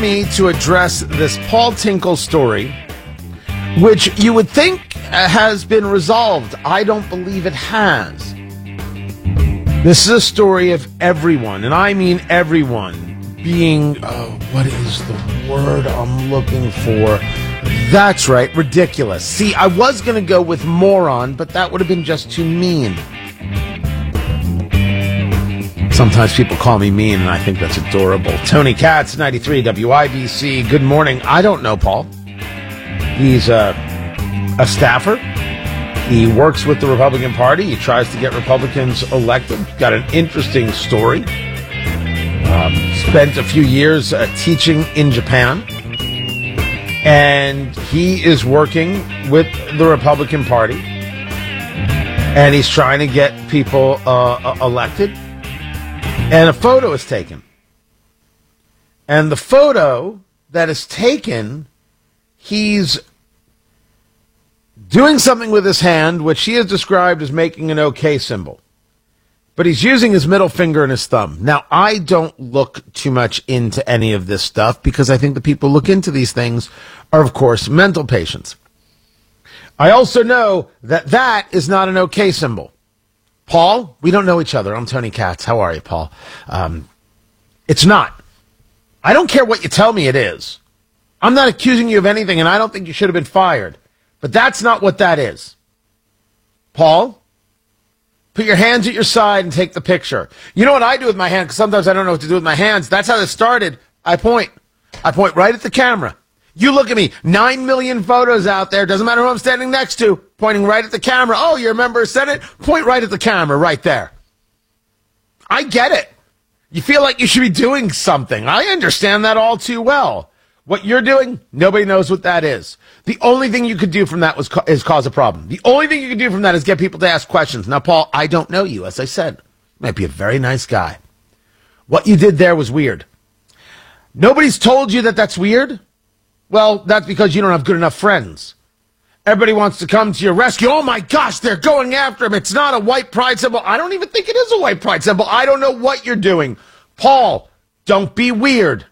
me to address this Paul Tinkle story, which you would think has been resolved. I don't believe it has. This is a story of everyone, and I mean everyone, being, what is the word I'm looking for? That's right, ridiculous. See, I was going to go with moron, but that would have been just too mean. Sometimes people call me mean, and I think that's adorable. Tony Katz, 93 WIBC. Good morning. I don't know Paul. He's a staffer. He works with the Republican Party. He tries to get Republicans elected. Got an interesting story. Spent a few years teaching in Japan. And he is working with the Republican Party. And he's trying to get people elected. And a photo is taken. And the photo that is taken, he's doing something with his hand, which he has described as making an OK symbol. But he's using his middle finger and his thumb. Now, I don't look too much into any of this stuff because I think the people who look into these things are, of course, mental patients. I also know that that is not an OK symbol. Paul, we don't know each other. I'm Tony Katz. How are you, Paul? It's not. I don't care what you tell me it is. I'm not accusing you of anything, and I don't think you should have been fired. But that's not what that is. Paul, put your hands at your side and take the picture. You know what I do with my hand? Because sometimes I don't know what to do with my hands. That's how this started. I point. I point right at the camera. You look at me. 9 million photos out there. Doesn't matter who I'm standing next to. Pointing right at the camera. Oh, you're a member of Senate? Point right at the camera right there. I get it. You feel like you should be doing something. I understand that all too well. What you're doing, nobody knows what that is. The only thing you could do from that is cause a problem. The only thing you can do from that is get people to ask questions. Now, Paul, I don't know you. As I said, you might be a very nice guy. What you did there was weird. Nobody's told you that that's weird? Well, that's because you don't have good enough friends. Everybody wants to come to your rescue. Oh, my gosh, they're going after him. It's not a white pride symbol. I don't even think it is a white pride symbol. I don't know what you're doing. Paul, don't be weird.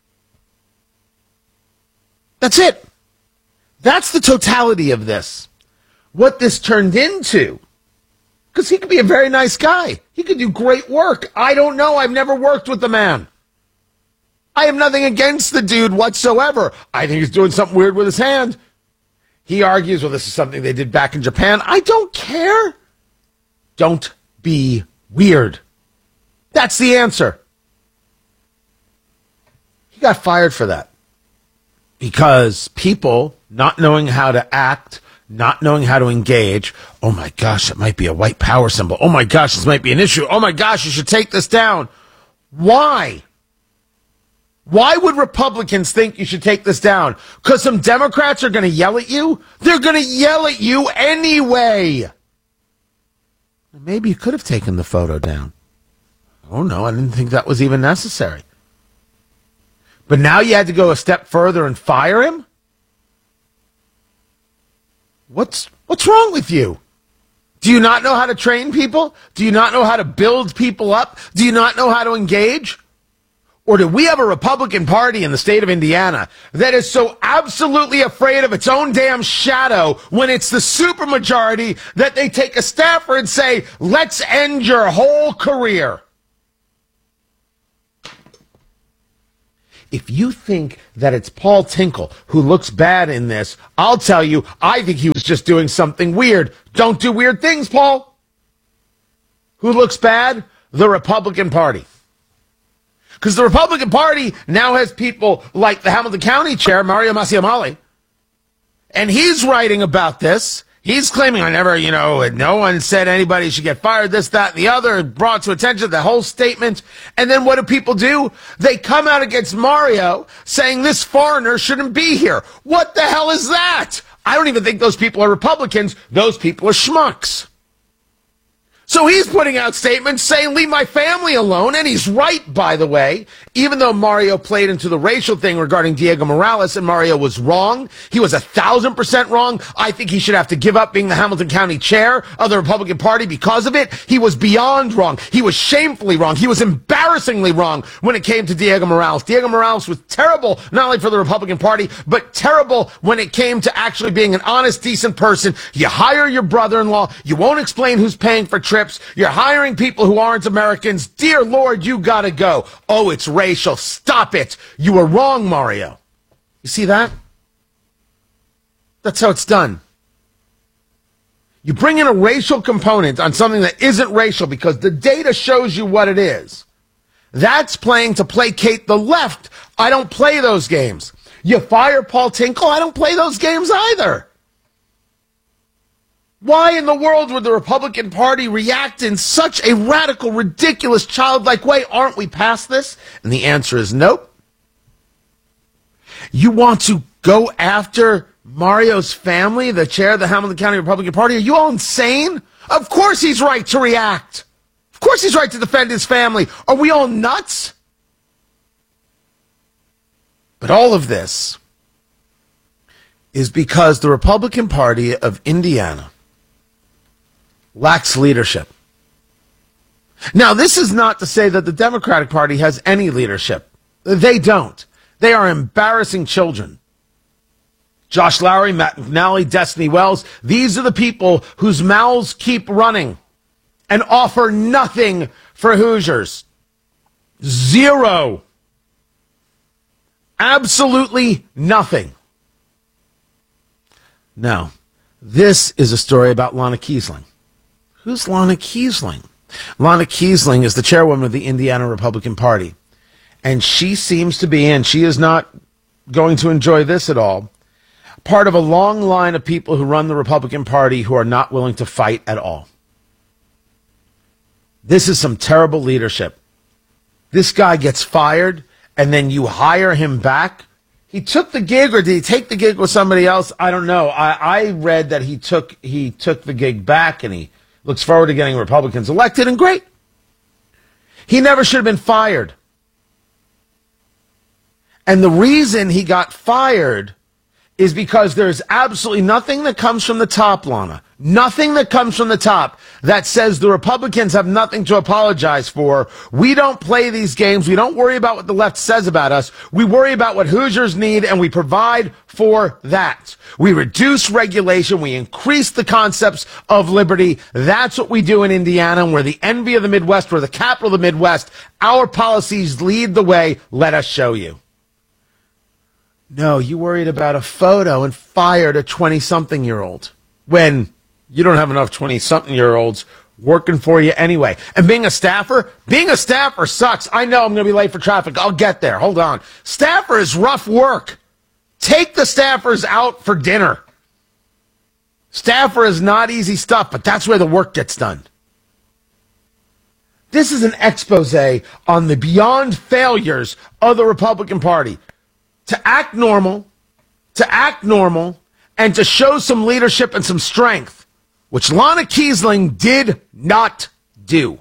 That's it. That's the totality of this. What this turned into. Because he could be a very nice guy. He could do great work. I don't know. I've never worked with the man. I have nothing against the dude whatsoever. I think he's doing something weird with his hand. He argues, well, this is something they did back in Japan. I don't care. Don't be weird. That's the answer. He got fired for that. Because people not knowing how to act, not knowing how to engage, oh my gosh, it might be a white power symbol. Oh my gosh, this might be an issue. Oh my gosh, you should take this down. Why? Why would Republicans think you should take this down? Because some Democrats are going to yell at you? They're going to yell at you anyway. Maybe you could have taken the photo down. Oh no, I didn't think that was even necessary. But now you had to go a step further and fire him? What's wrong with you? Do you not know how to train people? Do you not know how to build people up? Do you not know how to engage? Or do we have a Republican Party in the state of Indiana that is so absolutely afraid of its own damn shadow when it's the supermajority that they take a staffer and say, let's end your whole career? If you think that it's Paul Tinkle who looks bad in this, I'll tell you, I think he was just doing something weird. Don't do weird things, Paul. Who looks bad? The Republican Party. Because the Republican Party now has people like the Hamilton County Chair, Mario Massiamale, and he's writing about this. He's claiming, no one said anybody should get fired, this, that, and the other, brought to attention the whole statement. And then what do people do? They come out against Mario saying this foreigner shouldn't be here. What the hell is that? I don't even think those people are Republicans. Those people are schmucks. So he's putting out statements saying, leave my family alone. And he's right, by the way, even though Mario played into the racial thing regarding Diego Morales, and Mario was wrong. He was 1,000% wrong. I think he should have to give up being the Hamilton County chair of the Republican Party because of it. He was beyond wrong. He was shamefully wrong. He was embarrassingly wrong when it came to Diego Morales. Diego Morales was terrible, not only for the Republican Party, but terrible when it came to actually being an honest, decent person. You hire your brother-in-law. You won't explain who's paying for trips. You're hiring people who aren't Americans. Dear Lord, you gotta go. Oh, it's racial. Stop it. You were wrong, Mario. You see that? That's how it's done. You bring in a racial component on something that isn't racial because the data shows you what it is. That's playing to placate the left. I don't play those games. You fire Paul Tinkle, I don't play those games either. Why in the world would the Republican Party react in such a radical, ridiculous, childlike way? Aren't we past this? And the answer is nope. You want to go after Mario's family, the chair of the Hamilton County Republican Party? Are you all insane? Of course he's right to react. Of course he's right to defend his family. Are we all nuts? But all of this is because the Republican Party of Indiana lacks leadership. Now, this is not to say that the Democratic Party has any leadership. They don't. They are embarrassing children. Josh Lowry, Matt McNally, Destiny Wells, these are the people whose mouths keep running and offer nothing for Hoosiers. Zero. Absolutely nothing. Now, this is a story about Lana Kiesling. Who's Lana Kiesling? Lana Kiesling is the chairwoman of the Indiana Republican Party. And she seems to be, and she is not going to enjoy this at all, part of a long line of people who run the Republican Party who are not willing to fight at all. This is some terrible leadership. This guy gets fired, and then you hire him back. He took the gig, or did he take the gig with somebody else? I don't know. I read that he took the gig back, and he looks forward to getting Republicans elected, and great. He never should have been fired. And the reason he got fired is because there's absolutely nothing that comes from the top, Lana. Nothing that comes from the top that says the Republicans have nothing to apologize for. We don't play these games. We don't worry about what the left says about us. We worry about what Hoosiers need, and we provide for that. We reduce regulation. We increase the concepts of liberty. That's what we do in Indiana. And we're the envy of the Midwest. We're the capital of the Midwest. Our policies lead the way. Let us show you. No, you worried about a photo and fired a 20-something-year-old when you don't have enough 20-something-year-olds working for you anyway. And being a staffer sucks. I know I'm going to be late for traffic. I'll get there. Hold on. Staffer is rough work. Take the staffers out for dinner. Staffer is not easy stuff, but that's where the work gets done. This is an expose on the beyond failures of the Republican Party. To act normal, and to show some leadership and some strength, which Lana Kiesling did not do.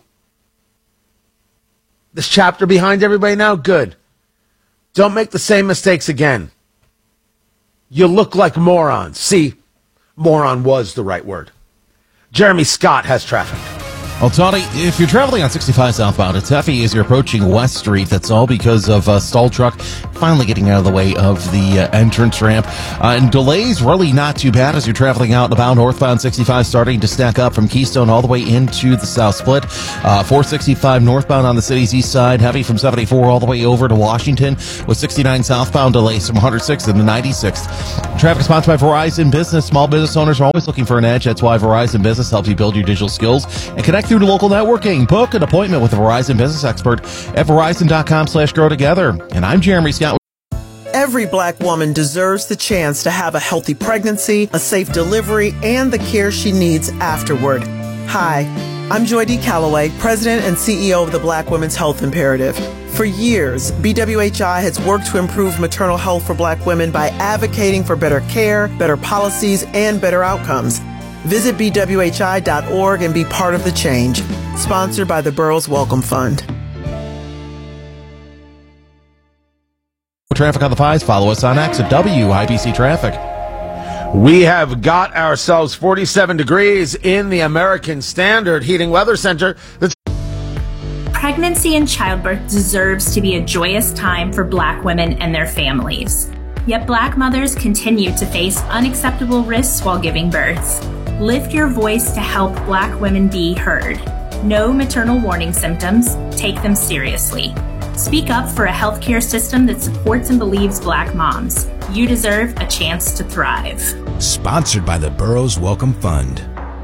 This chapter behind everybody now? Good. Don't make the same mistakes again. You look like morons. See, moron was the right word. Jeremy Scott has traffic. Well, Tony, if you're traveling on 65 southbound, it's heavy as you're approaching West Street. That's all because of a stalled truck finally getting out of the way of the entrance ramp. And delays really not too bad as you're traveling out and about. Northbound 65 starting to stack up from Keystone all the way into the South Split. 465 northbound on the city's east side, heavy from 74 all the way over to Washington, with 69 southbound delays from 106th to the 96th. Traffic sponsored by Verizon Business. Small business owners are always looking for an edge. That's why Verizon Business helps you build your digital skills and connect through to local networking. Book an appointment with a Verizon Business expert at Verizon.com/grow together. And I'm Jeremy Scott. Every Black woman deserves the chance to have a healthy pregnancy, a safe delivery, and the care she needs afterward. Hi, I'm Joy D. Calloway, President and CEO of the Black Women's Health Imperative. For years, BWHI has worked to improve maternal health for Black women by advocating for better care, better policies, and better outcomes. Visit bwhi.org and be part of the change. Sponsored by the Burroughs Welcome Fund. Traffic on the Pies. Follow us on X at WIBC Traffic. We have got ourselves 47 degrees in the American Standard Heating Weather Center. Pregnancy and childbirth deserves to be a joyous time for Black women and their families. Yet Black mothers continue to face unacceptable risks while giving birth. Lift your voice to help Black women be heard. Know maternal warning symptoms. Take them seriously. Speak up for a healthcare system that supports and believes Black moms. You deserve a chance to thrive. Sponsored by the Burroughs Welcome Fund.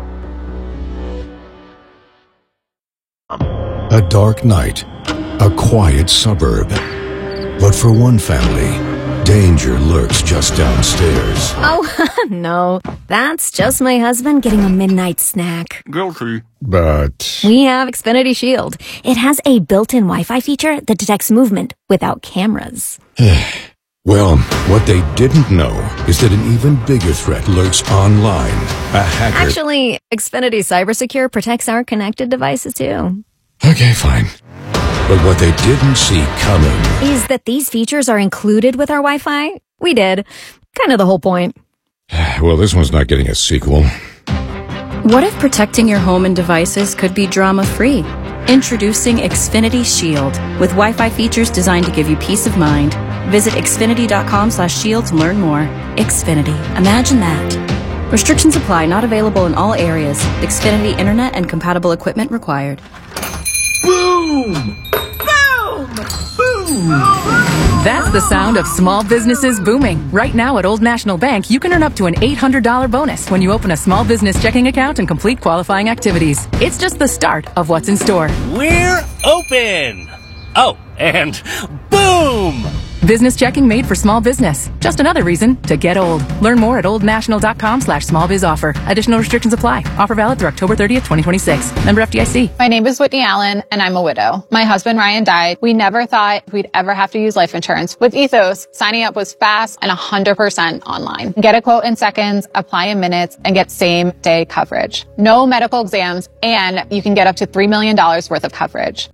A dark night, a quiet suburb. But for one family, danger lurks just downstairs. Oh, no. That's just my husband getting a midnight snack. Guilty. But We have Xfinity Shield. It has a built-in Wi-Fi feature that detects movement without cameras. well, what they didn't know is that an even bigger threat lurks online. A hacker. Actually, Xfinity CyberSecure protects our connected devices too. Okay, fine. But what they didn't see coming Is that these features are included with our Wi-Fi? We did. Kind of the whole point. Well, this one's not getting a sequel. What if protecting your home and devices could be drama-free? Introducing Xfinity Shield with Wi-Fi features designed to give you peace of mind. Visit xfinity.com/shield to learn more. Xfinity. Imagine that. Restrictions apply. Not available in all areas. Xfinity Internet and compatible equipment required. Boom! Boom! Boom! That's the sound of small businesses booming. Right now at Old National Bank, you can earn up to an $800 bonus when you open a small business checking account and complete qualifying activities. It's just the start of what's in store. We're open! Oh, and boom! Business checking made for small business. Just another reason to get old. Learn more at oldnational.com/smallbizoffer. Additional restrictions apply. Offer valid through October 30th, 2026. Member FDIC. My name is Whitney Allen, and I'm a widow. My husband, Ryan, died. We never thought we'd ever have to use life insurance. With Ethos, signing up was fast and 100% online. Get a quote in seconds, apply in minutes, and get same-day coverage. No medical exams, and you can get up to $3 million worth of coverage.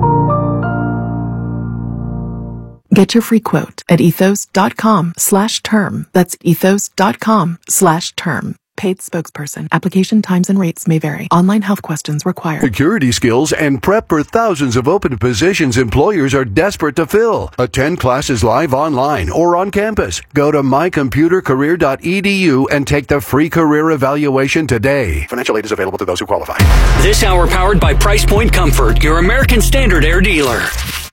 Get your free quote at ethos.com/term. That's ethos.com/term. Paid spokesperson. Application times and rates may vary. Online health questions required. Security skills and prep for thousands of open positions employers are desperate to fill. Attend classes live online or on campus. Go to mycomputercareer.edu and take the free career evaluation today. Financial aid is available to those who qualify. This hour powered by Price Point Comfort, your American Standard Air dealer.